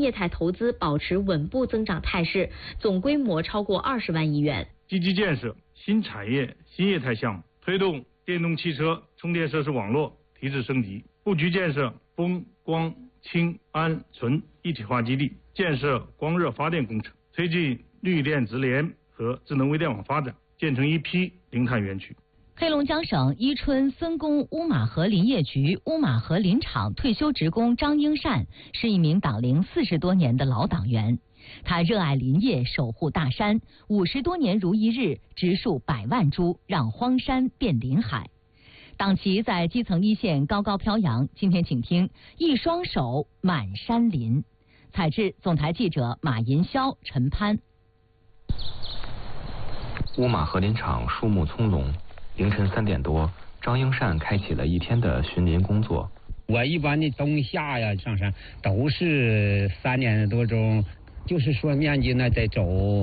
业态投资保持稳步增长态势，总规模超过20万亿元。 积极建设新产业、新业态项目，推动电动汽车充电设施网络提质升级，布局建设风光氢氨醇一体化基地，建设光热发电工程，推进绿电直联和智能微电网发展，建成一批零碳园区。 黑龙江省伊春森工乌马河林业局乌马河林场退休职工张英善是一名党龄40多年的老党员，他热爱林业，守护大山，50多年如一日，植树100万株，让荒山变林海。党旗在基层一线高高飘扬。今天请听一双手满山林。采制总台记者马银霄、陈潘。 乌马河林场树木葱茏，凌晨3点多，张英善开启了一天的巡林工作。 我一般的冬夏呀上山都是3点多钟，就是说面积呢得走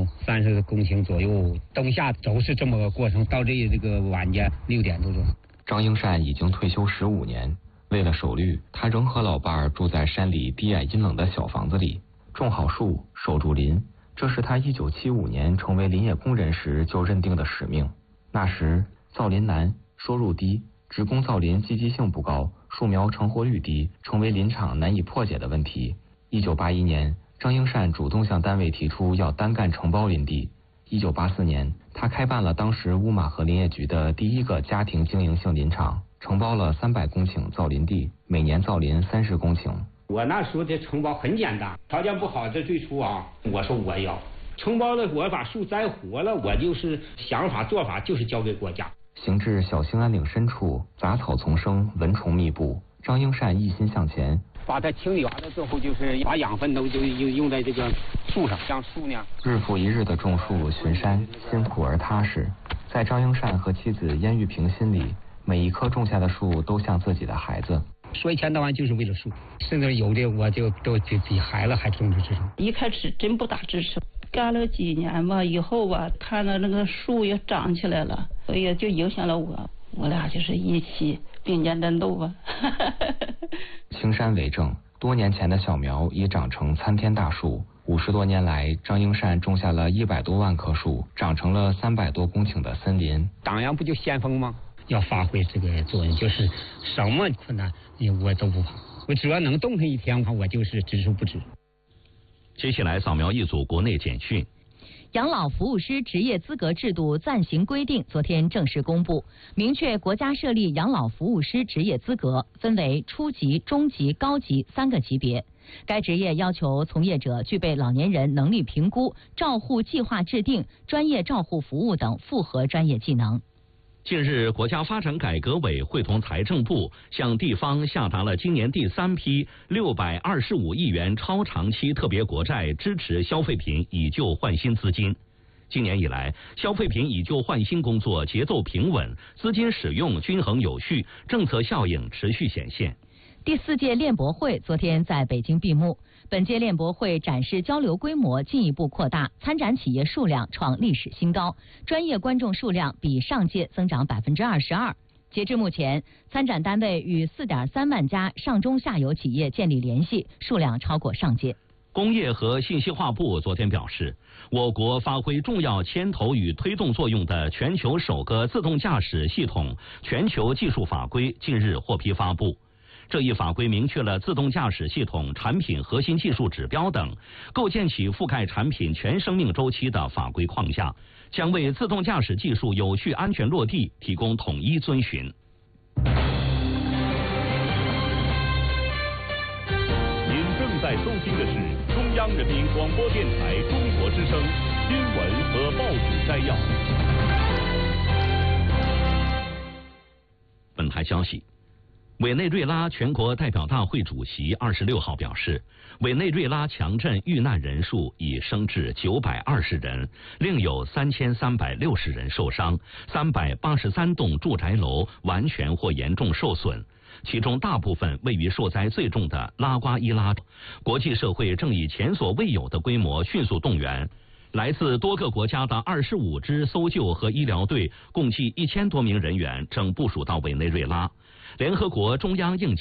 30公顷左右，冬夏都是这么个过程，到这个晚间6点多钟。 张英善已经退休15年，为了守绿，他仍和老伴儿住在山里低矮阴冷的小房子里，种好树，守住林，这是他1975年成为林业工人时就认定的使命。那时造林难，收入低，职工造林积极性不高，树苗成活率低，成为林场难以破解的问题。1981年，张英善主动向单位提出要单干承包林地。1984年，他开办了当时乌马河林业局的第一个家庭经营性林场，承包了300公顷造林地，每年造林30公顷。 我那时候的承包很简单，条件不好，这最初我说我要承包了，我把树栽活了，我就是想法做法就是交给国家。 行至小兴安岭深处，杂草丛生，蚊虫密布，张英善一心向前， 把它清理完了之后，就是把养分都就用在这个树上，让树呢日复一日的种树巡山，辛苦而踏实。在张英善和妻子燕玉萍心里，每一棵种下的树都像自己的孩子。 说一千多万就是为了树，甚至有的我就都比孩子还重视这种。 一开始真不大支持，干了几年吧，以后吧，看到那个树也长起来了，所以就影响了我俩就是一起并肩战斗吧。 青山为证，多年前的小苗已长成参天大树。50多年来，张英善种下了100多万棵树，长成了300多公顷的森林。 党员不就先锋吗？要发挥这个作用，就是什么困难我都不怕，我只要能动弹一天，我就是只书不止。 接下来扫描一组国内简讯。 养老服务师职业资格制度暂行规定昨天正式公布，明确国家设立养老服务师职业资格，分为初级、中级、高级3个级别。该职业要求从业者具备老年人能力评估、照护计划制定、专业照护服务等复合专业技能。 近日，国家发展改革委会同财政部向地方下达了今年第3批625亿元超长期特别国债支持消费品以旧换新资金。今年以来，消费品以旧换新工作节奏平稳，资金使用均衡有序，政策效应持续显现。 第4届链博会昨天在北京闭幕。本届链博会展示交流规模进一步扩大，参展企业数量创历史新高，专业观众数量比上届增长22%。截至目前，参展单位与4.3万家上中下游企业建立联系，数量超过上届。 工业和信息化部昨天表示，我国发挥重要牵头与推动作用的全球首个自动驾驶系统全球技术法规近日获批发布。这一法规明确了自动驾驶系统产品核心技术指标等，构建起覆盖产品全生命周期的法规框架，将为自动驾驶技术有序安全落地提供统一遵循。 您正在收听的是中央人民广播电台中国之声新闻和报纸摘要。 本台消息。委内瑞拉全国代表大会主席26号表示，委内瑞拉强震遇难人数已升至920人，另有3360人受伤，383栋住宅楼完全或严重受损，其中大部分位于受灾最重的拉瓜伊拉。国际社会正以前所未有的规模迅速动员。来自多个国家的25支搜救和医疗队，共计1000多名人员正部署到委内瑞拉。联合国中央应急